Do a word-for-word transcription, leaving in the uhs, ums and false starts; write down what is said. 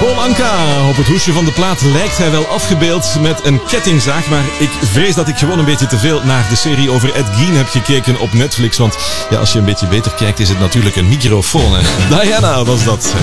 Paul Anka. Op het hoesje van de plaat lijkt hij wel afgebeeld met een kettingzaag, maar ik vrees dat ik gewoon een beetje te veel naar de serie over Ed Gein heb gekeken op Netflix, want ja, als je een beetje beter kijkt is het natuurlijk een microfoon. Hè. Diana was dat.